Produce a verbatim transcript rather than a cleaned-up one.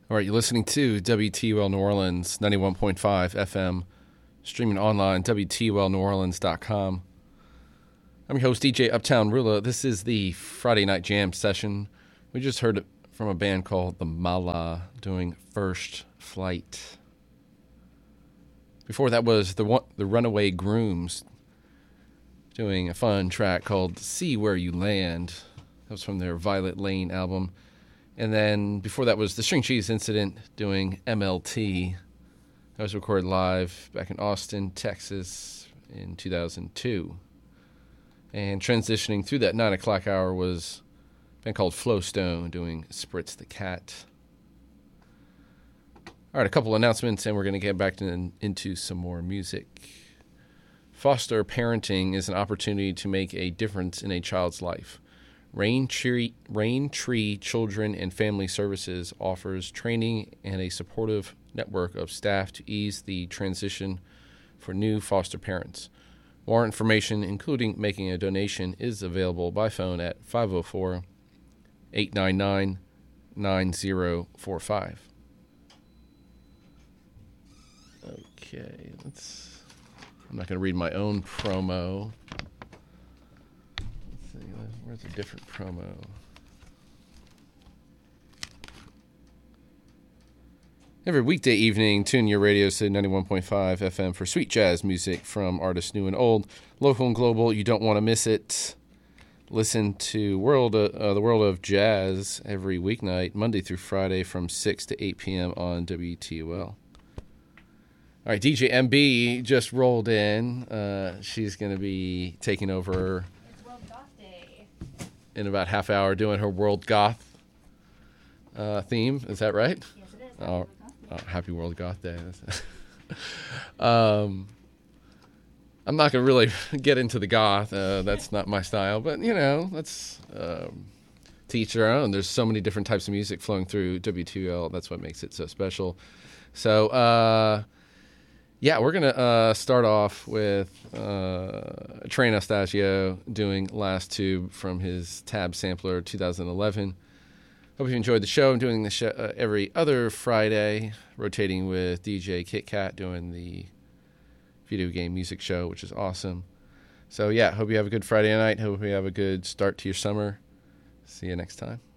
All right, you're listening to W T U L New Orleans, ninety-one point five F M, streaming online, W T U L New Orleans dot com. I'm your host, D J Uptown Rula. This is the Friday Night Jam session. We just heard it from a band called The Mala doing First Flight. Before that was the one, the Runaway Grooms doing a fun track called See Where You Land. That was from their Violet Lane album. And then before that was the String Cheese Incident doing M L T. That was recorded live back in Austin, Texas in two thousand two. And transitioning through that nine o'clock hour was a band called Flowstone doing Spritz the Cat. All right, a couple announcements, and we're going to get back to, into some more music. Foster parenting is an opportunity to make a difference in a child's life. Rain Tree, Rain Tree Children and Family Services offers training and a supportive network of staff to ease the transition for new foster parents. More information, including making a donation, is available by phone at five oh four, eight nine nine, nine oh four five. Okay, let's... I'm not going to read my own promo. Where's a different promo? Every weekday evening, tune your radio to ninety-one point five F M for sweet jazz music from artists new and old, local and global. You don't want to miss it. Listen to World uh, uh, the World of Jazz every weeknight, Monday through Friday from six to eight p.m. on W T U L. All right, D J M B just rolled in. Uh, she's going to be taking over in about half hour doing her World Goth uh, theme. Is that right? Yes, it is. Oh, oh, happy World Goth Day. um, I'm not going to really get into the goth. Uh, that's not my style. But, you know, let's um, teach their own. There's so many different types of music flowing through W T U L. That's what makes it so special. So, uh, yeah, we're going to uh, start off with uh, Trey Anastasio doing Last Tube from his Tab Sampler two thousand eleven. Hope you enjoyed the show. I'm doing the show uh, every other Friday, rotating with D J Kit Kat doing the video game music show, which is awesome. So, yeah, hope you have a good Friday night. Hope you have a good start to your summer. See you next time.